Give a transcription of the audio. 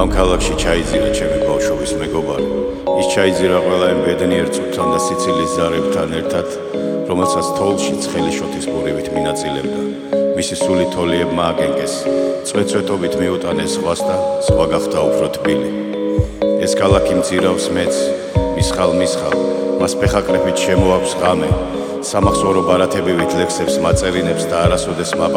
ამ ქალაქში ჩაიძირა ჩემი ბავშვობის მეგობარი. ის ჩაიძირა ყველა იმ ბედნიერ წუთთან და სიცილის ზარებთან ერთად, რომელსაც თოვლში ცხელი შოთის ბურივით მინაწილებდა. მისი სული თოლიებმა აკენკეს, წვეწვეტობით მიუტანეს ზღვას და ზღვა გახდა უფრო თბილი. ეს ქალაქი მძირავს მეც, მისხალ, მას ფეხაკრეფით შემოაქვს ღამე, სამახსოვრო ბარათებივით ლექსებს მაწერინებს და არასოდეს